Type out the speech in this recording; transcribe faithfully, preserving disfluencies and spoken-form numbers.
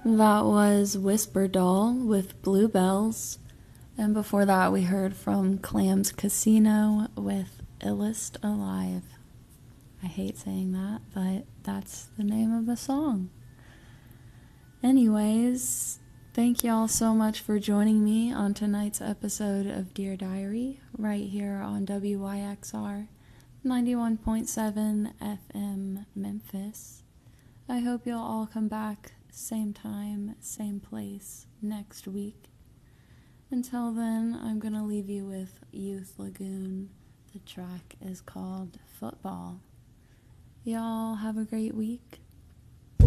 That was Whisper Doll with Bluebells. And before that, we heard from Clams Casino with Illest Alive. I hate saying that, but that's the name of the song. Anyways, thank y'all so much for joining me on tonight's episode of Dear Diary, right here on W Y X R ninety-one point seven F M Memphis. I hope you'll all come back same time, same place next week. Until then, I'm going to leave you with Youth Lagoon. The track is called Football. Y'all have a great week.